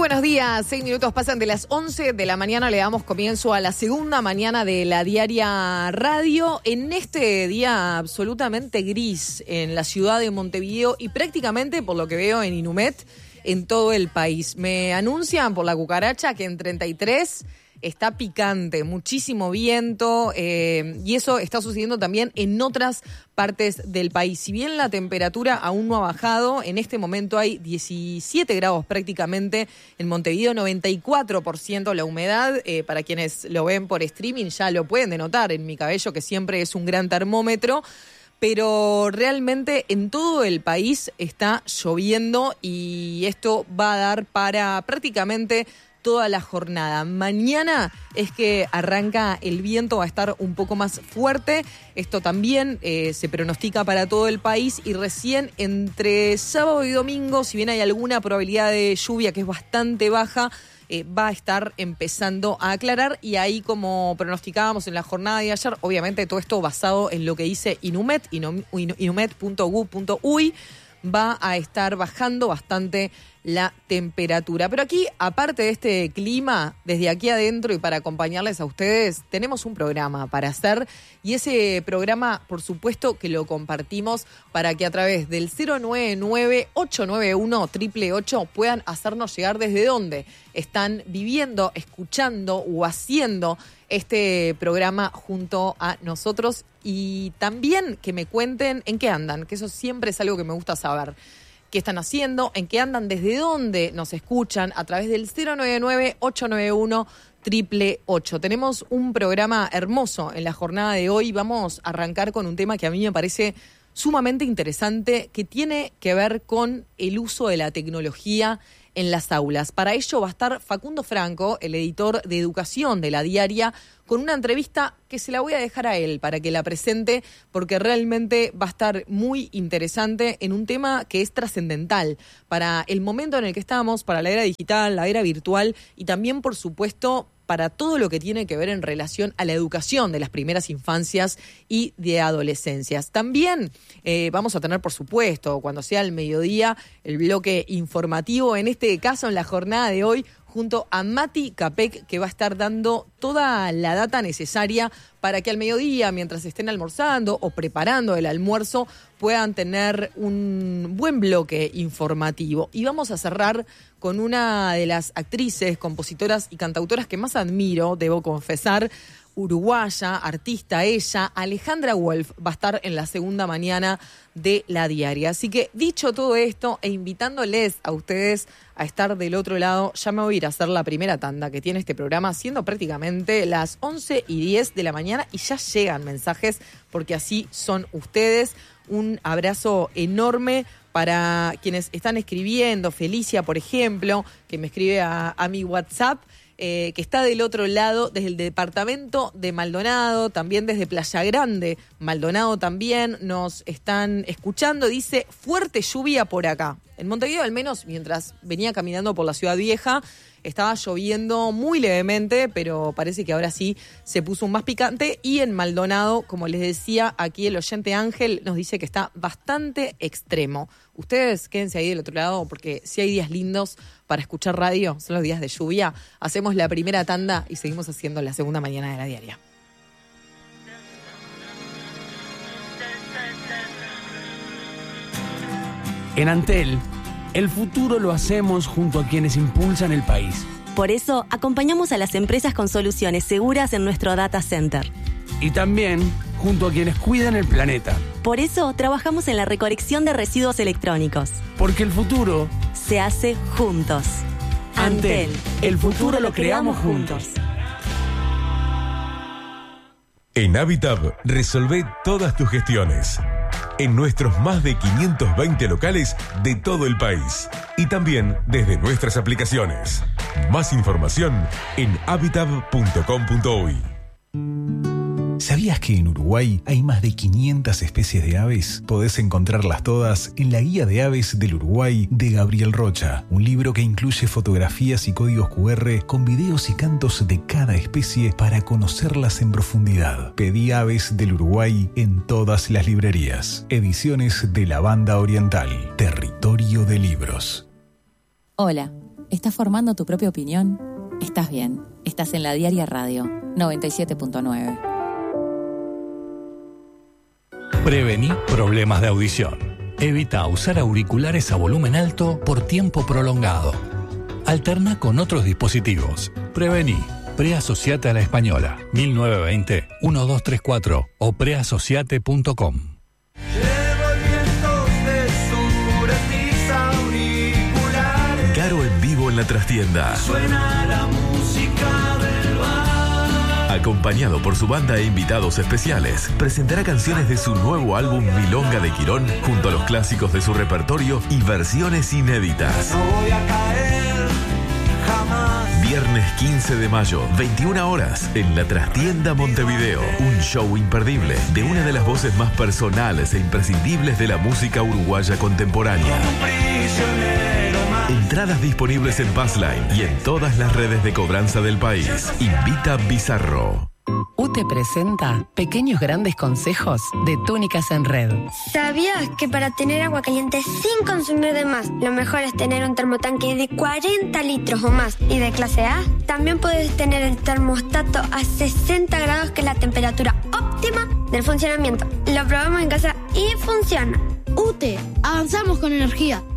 buenos días, 6 minutos pasan de las 11 de la mañana, le damos comienzo a la segunda mañana de la Diaria Radio, en este día absolutamente gris en la ciudad de Montevideo y prácticamente, por lo que veo en Inumet, en todo el país. Me anuncian por la cucaracha que en 33 está picante, muchísimo viento y eso está sucediendo también en otras partes del país. Si bien la temperatura aún no ha bajado, en este momento hay 17 grados prácticamente en Montevideo, 94% la humedad. Para quienes lo ven por streaming ya lo pueden denotar en mi cabello, que siempre es un gran termómetro. Pero realmente en todo el país está lloviendo y esto va a dar para prácticamente toda la jornada. Mañana es que arranca el viento, va a estar un poco más fuerte. Esto también se pronostica para todo el país y recién entre sábado y domingo, si bien hay alguna probabilidad de lluvia que es bastante baja, va a estar empezando a aclarar y ahí, como pronosticábamos en la jornada de ayer, obviamente todo esto basado en lo que dice Inumet, inumet.gov.uy, va a estar bajando bastante la temperatura. Pero aquí, aparte de este clima, desde aquí adentro y para acompañarles a ustedes, tenemos un programa para hacer y ese programa, por supuesto, que lo compartimos para que a través del 099-891-888 puedan hacernos llegar desde dónde están viviendo, escuchando o haciendo este programa junto a nosotros y también que me cuenten en qué andan, que eso siempre es algo que me gusta saber. ¿Qué están haciendo? ¿En qué andan? ¿Desde dónde nos escuchan? A través del 099-891-888. Tenemos un programa hermoso en la jornada de hoy. Vamos a arrancar con un tema que a mí me parece sumamente interesante, que tiene que ver con el uso de la tecnología en las aulas. Para ello va a estar Facundo Franco, el editor de Educación de La Diaria, con una entrevista que se la voy a dejar a él para que la presente, porque realmente va a estar muy interesante en un tema que es trascendental para el momento en el que estamos, para la era digital, la era virtual y también, por supuesto, para todo lo que tiene que ver en relación a la educación de las primeras infancias y de adolescencias. También vamos a tener, por supuesto, cuando sea el mediodía, el bloque informativo, en este caso en la jornada de hoy, junto a Mati Capek, que va a estar dando toda la data necesaria para que al mediodía, mientras estén almorzando o preparando el almuerzo, puedan tener un buen bloque informativo. Y vamos a cerrar con una de las actrices, compositoras y cantautoras que más admiro, debo confesar, uruguaya, artista ella, Alejandra Wolf, va a estar en la segunda mañana de La Diaria. Así que, dicho todo esto e invitándoles a ustedes a estar del otro lado, ya me voy a ir a hacer la primera tanda que tiene este programa, siendo prácticamente las 11:10 de la mañana y ya llegan mensajes, porque así son ustedes. Un abrazo enorme para quienes están escribiendo, Felicia, por ejemplo, que me escribe a mi WhatsApp, que está del otro lado, desde el departamento de Maldonado, también desde Playa Grande, Maldonado también nos están escuchando. Dice, fuerte lluvia por acá. En Montevideo, al menos, mientras venía caminando por la Ciudad Vieja, estaba lloviendo muy levemente, pero parece que ahora sí se puso un más picante. Y en Maldonado, como les decía, aquí el oyente Ángel nos dice que está bastante extremo. Ustedes quédense ahí del otro lado, porque si hay días lindos para escuchar radio, son los días de lluvia. Hacemos la primera tanda y seguimos haciendo la segunda mañana de La Diaria. En Antel, el futuro lo hacemos junto a quienes impulsan el país. Por eso, acompañamos a las empresas con soluciones seguras en nuestro data center. Y también junto a quienes cuidan el planeta. Por eso, trabajamos en la recolección de residuos electrónicos. Porque el futuro se hace juntos. Antel, el futuro lo creamos juntos. En Habitab, resolvé todas tus gestiones. En nuestros más de 520 locales de todo el país. Y también desde nuestras aplicaciones. Más información en habitab.com.uy. ¿Sabías que en Uruguay hay más de 500 especies de aves? Podés encontrarlas todas en la Guía de Aves del Uruguay de Gabriel Rocha, un libro que incluye fotografías y códigos QR con videos y cantos de cada especie para conocerlas en profundidad. Pedí Aves del Uruguay en todas las librerías. Ediciones de la Banda Oriental, Territorio de Libros. Hola, ¿Estás formando tu propia opinión? Estás bien. Estás en La Diaria Radio 97.9. Prevení problemas de audición. Evita usar auriculares a volumen alto por tiempo prolongado. Alterna con otros dispositivos. Prevení. Preasociate a la Española. 1920-1234 o preasociate.com. Caro en vivo en la trastienda. Suena la música del bar. Acompañado por su banda e invitados especiales, presentará canciones de su nuevo álbum Milonga de Quirón junto a los clásicos de su repertorio y versiones inéditas. No voy a caer jamás. Viernes 15 de mayo, 21 horas, en la Trastienda Montevideo. Un show imperdible de una de las voces más personales e imprescindibles de la música uruguaya contemporánea. Entradas disponibles en Passline y en todas las redes de cobranza del país. Invita Bizarro. UTE presenta Pequeños Grandes Consejos de Túnicas en Red. ¿Sabías que para tener agua caliente sin consumir de más, lo mejor es tener un termotanque de 40 litros o más y de clase A? También puedes tener el termostato a 60 grados, que es la temperatura óptima del funcionamiento. Lo probamos en casa y funciona. UTE, avanzamos con energía.